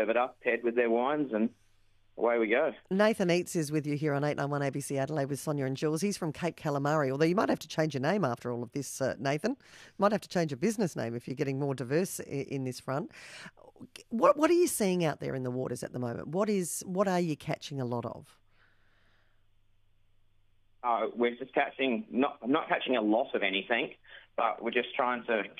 serve it up, paired with their wines, and away we go. Nathan Eates is with you here on 891 ABC Adelaide with Sonia and Jules. He's from Cape Calamari, although you might have to change your name after all of this, Nathan. You might have to change your business name if you're getting more diverse in this front. What are you seeing out there in the waters at the moment? What are you catching a lot of? We're just catching, not catching a lot of anything, but we're just trying to